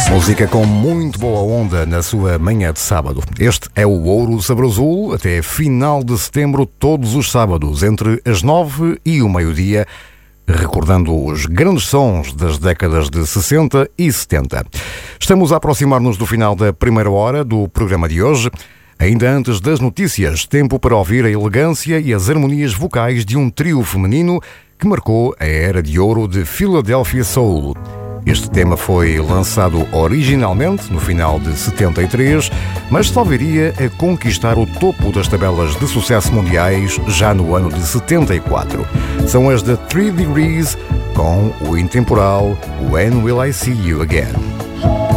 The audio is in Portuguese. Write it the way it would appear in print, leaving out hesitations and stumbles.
Música com muito boa onda na sua manhã de sábado. Este é o Ouro Sabrosul, até final de setembro, todos os sábados, entre as 9 e o meio-dia, recordando os grandes sons das décadas de 60 e 70. Estamos a aproximar-nos do final da primeira hora do programa de hoje. Ainda antes das notícias, tempo para ouvir a elegância e as harmonias vocais de um trio feminino que marcou a era de ouro de Philadelphia Soul. Este tema foi lançado originalmente no final de 73, mas só viria a conquistar o topo das tabelas de sucesso mundiais já no ano de 74. São as The 3 Degrees com o intemporal When Will I See You Again?